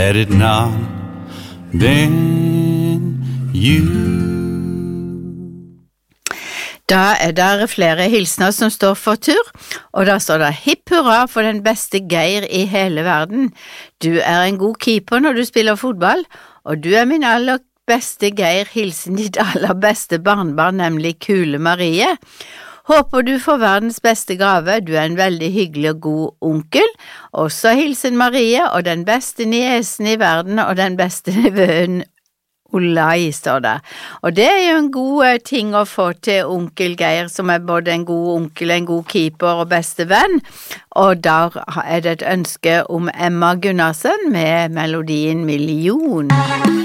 Had it not been you. Da der flere hilsner som står for tur, og da står det hipp hurra for den beste Geir i hele verden. Du en god keeper når du spiller fotball, og du min aller beste Geir, hilsen ditt aller beste barnbarn, nemlig Kule Marie. Håper du får verdens beste gave, du en veldig hyggelig og god onkel. Også hilsen Marie, og den beste niesen i verden, og den beste nevøen Olai, står det. Og det jo en god ting å få til onkel Geir, som både en god onkel, en god keeper og beste venn. Og der det et ønske om Emma Gunnarsen med melodien Million.